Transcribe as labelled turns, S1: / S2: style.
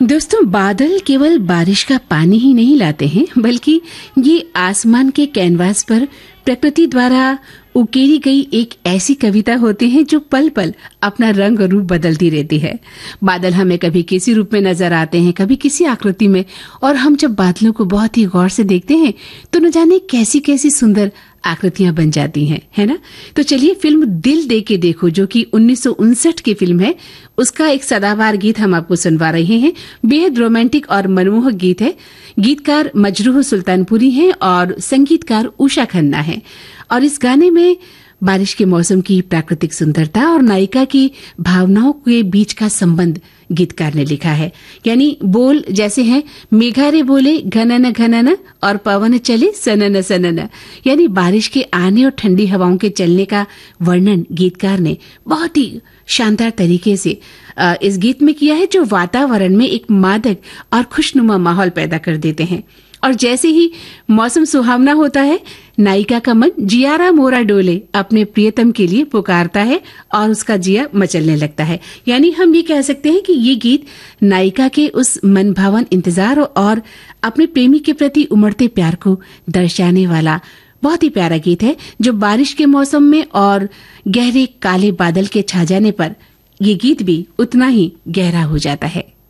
S1: दोस्तों, बादल केवल बारिश का पानी ही नहीं लाते हैं, बल्कि ये आसमान के कैनवास पर प्रकृति द्वारा उकेरी गई एक ऐसी कविता होती है जो पल पल अपना रंग और रूप बदलती रहती है। बादल हमें कभी किसी रूप में नजर आते हैं, कभी किसी आकृति में, और हम जब बादलों को बहुत ही गौर से देखते हैं तो न जाने कैसी कैसी सुंदर आकृतियां बन जाती हैं, है ना। तो चलिए फिल्म दिल दे के देखो, जो कि 1959 की फिल्म है, उसका एक सदाबहार गीत हम आपको सुनवा रहे हैं। बेहद रोमांटिक और मनमोहक गीत है। गीतकार मजरूह सुल्तानपुरी हैं और संगीतकार उषा खन्ना है। और इस गाने में बारिश के मौसम की प्राकृतिक सुंदरता और नायिका की भावनाओं के बीच का संबंध गीतकार ने लिखा है। यानी बोल जैसे हैं, मेघा रे बोले घनन घनन और पवन चले सनन सनन। यानी बारिश के आने और ठंडी हवाओं के चलने का वर्णन गीतकार ने बहुत ही शानदार तरीके से इस गीत में किया है, जो वातावरण में एक मादक और खुशनुमा माहौल पैदा कर देते हैं। और जैसे ही मौसम सुहावना होता है, नायिका का मन जियारा मोरा डोले अपने प्रियतम के लिए पुकारता है और उसका जिया मचलने लगता है। यानी हम ये कह सकते हैं कि ये गीत नायिका के उस मनभावन इंतजार और अपने प्रेमी के प्रति उमड़ते प्यार को दर्शाने वाला बहुत ही प्यारा गीत है, जो बारिश के मौसम में और गहरे काले बादल के छा जाने पर ये गीत भी उतना ही गहरा हो जाता है।